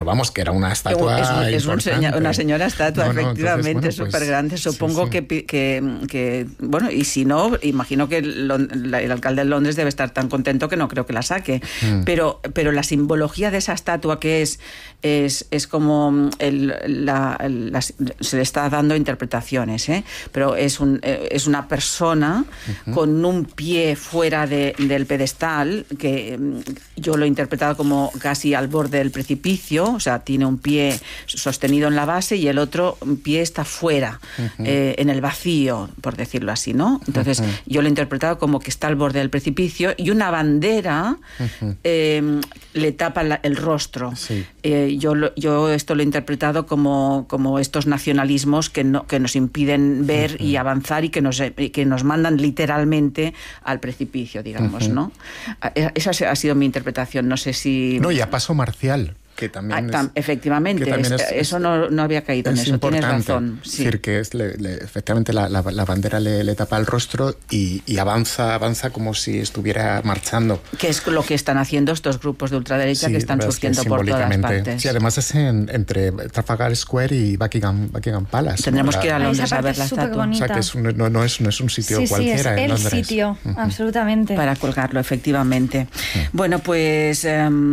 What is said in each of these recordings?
vamos, que era una estatua es una señora estatua, efectivamente, entonces, súper grande. Supongo sí. que, bueno, y si no, imagino que el alcalde de Londres debe estar tan contento que no creo que la saque. Pero la simbología de esa estatua que es como se le está dando interpretaciones, pero es una persona con un pie fuera del pedestal, que yo lo he interpretado como casi al borde del precipicio, o sea, tiene un pie sostenido en la base y el otro pie está fuera, en el vacío, por decirlo así, ¿no? Entonces, yo lo he interpretado como que está al borde del precipicio y una bandera le tapa el rostro. Sí. Yo esto lo he interpretado como estos nacionalismos que nos impiden ver y avanzar y que nos mandan literalmente al precipicio, digamos, ¿no? Esa ha sido mi interpretación. No sé si... No, y a paso marcial, que también efectivamente, que también eso no había caído en eso, tienes razón. Sí. Es decir, que efectivamente la bandera le tapa el rostro y avanza como si estuviera marchando. Que es lo que están haciendo estos grupos de ultraderecha que están surgiendo por todas partes. Sí, además es entre Trafalgar Square y Buckingham Palace. Tendremos que ir a Londres a ver la estatua. O sea, que no es un sitio cualquiera en Londres. Sí, es el sitio, absolutamente. Para colgarlo, efectivamente. Bueno, pues...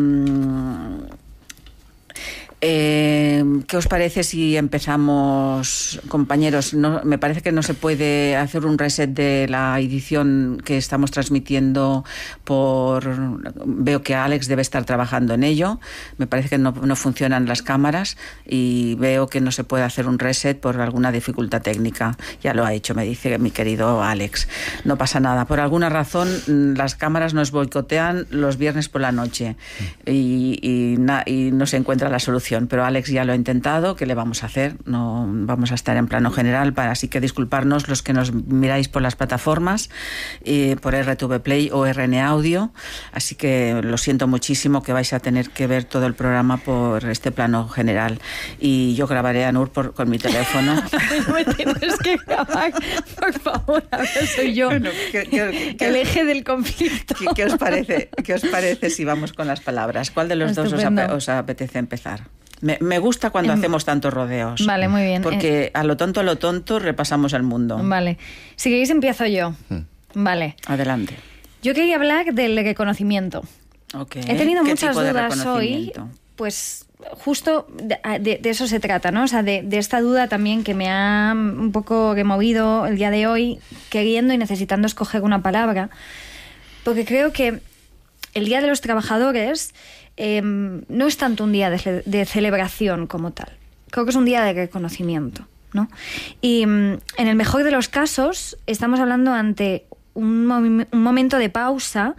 ¿qué os parece si empezamos, compañeros? Me parece que no se puede hacer un reset de la edición que estamos transmitiendo veo que Alex debe estar trabajando en ello. Me parece que no funcionan las cámaras y veo que no se puede hacer un reset por alguna dificultad técnica. Ya lo ha hecho, me dice mi querido Alex. No pasa nada. Por alguna razón las cámaras nos boicotean los viernes por la noche y no se encuentra la solución. Pero Alex ya lo ha intentado. ¿Qué le vamos a hacer? No vamos a estar en plano general, así que disculparnos los que nos miráis por las plataformas, por RTV Play o RN Audio. Así que lo siento muchísimo que vais a tener que ver todo el programa por este plano general. Y yo grabaré a Nur con mi teléfono. No me tienes que grabar, por favor, ahora soy yo. Bueno, el eje del conflicto. ¿Qué os parece si vamos con las palabras? ¿Cuál de los dos os apetece empezar? Me gusta cuando hacemos tantos rodeos. Vale, muy bien. Porque a lo tonto repasamos el mundo. Vale. Si queréis empiezo yo. Vale. Adelante. Yo quería hablar del reconocimiento. Okay. He tenido muchas dudas hoy. Pues justo de eso se trata, ¿no? O sea, de esta duda también que me ha un poco removido el día de hoy, queriendo y necesitando escoger una palabra. Porque creo que el Día de los Trabajadores... no es tanto un día de celebración como tal. Creo que es un día de reconocimiento, ¿no? Y en el mejor de los casos estamos hablando ante un momento de pausa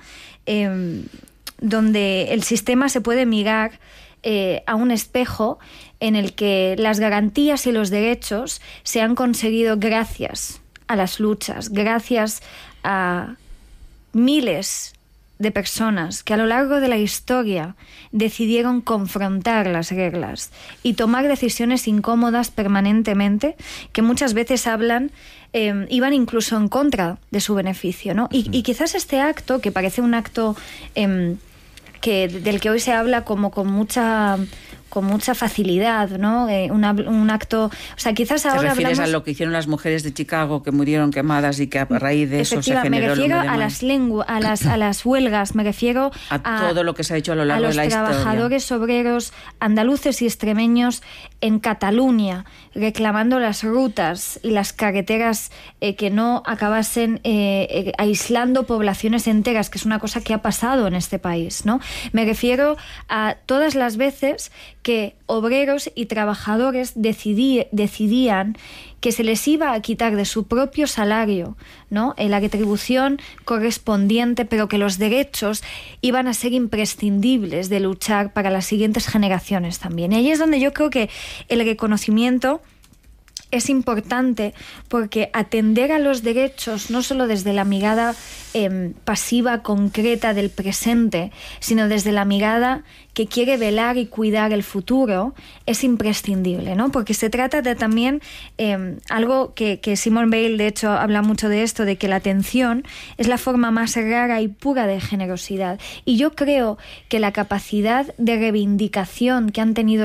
donde el sistema se puede mirar a un espejo en el que las garantías y los derechos se han conseguido gracias a las luchas, gracias a miles de personas que a lo largo de la historia decidieron confrontar las reglas y tomar decisiones incómodas permanentemente, que muchas veces iban incluso en contra de su beneficio, ¿no? Y quizás este acto, que parece un acto del que hoy se habla como con mucha facilidad, ¿no? Un acto... O sea, quizás ahora ¿Te refieres a lo que hicieron las mujeres de Chicago que murieron quemadas y que a raíz de eso se generó me refiero a las huelgas, me refiero a todo lo que se ha hecho a lo largo de la historia. A los trabajadores obreros andaluces y extremeños en Cataluña, reclamando las rutas y las carreteras que no acabasen aislando poblaciones enteras, que es una cosa que ha pasado en este país, ¿no? Me refiero a todas las veces que obreros y trabajadores decidían que se les iba a quitar de su propio salario, ¿no?, la retribución correspondiente, pero que los derechos iban a ser imprescindibles de luchar para las siguientes generaciones también. Y ahí es donde yo creo que el reconocimiento es importante, porque atender a los derechos no solo desde la mirada pasiva, concreta del presente, sino desde la mirada que quiere velar y cuidar el futuro, es imprescindible, ¿no? Porque se trata de también algo que Simone Weil, de hecho, habla mucho de esto, de que la atención es la forma más rara y pura de generosidad. Y yo creo que la capacidad de reivindicación que han tenido